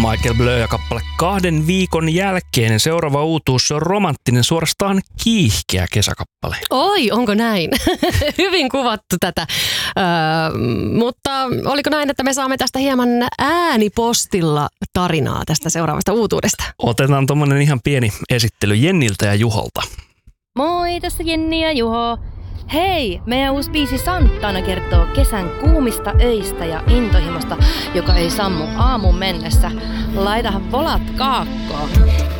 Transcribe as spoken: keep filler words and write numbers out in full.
Michael Bleu ja kappale kahden viikon jälkeen. Seuraava uutuus, se on romanttinen, suorastaan kiihkeä kesäkappale. Oi, onko näin? Hyvin kuvattu tätä. Öö, mutta oliko näin, että me saamme tästä hieman äänipostilla tarinaa tästä seuraavasta uutuudesta? Otetaan tommonen ihan pieni esittely Jenniltä ja Juholta. Moi, tässä Jenni ja Juho. Hei, meidän uusi biisi Santana kertoo kesän kuumista öistä ja intohimosta, joka ei sammu aamun mennessä. Laitahan volat kaakkoon.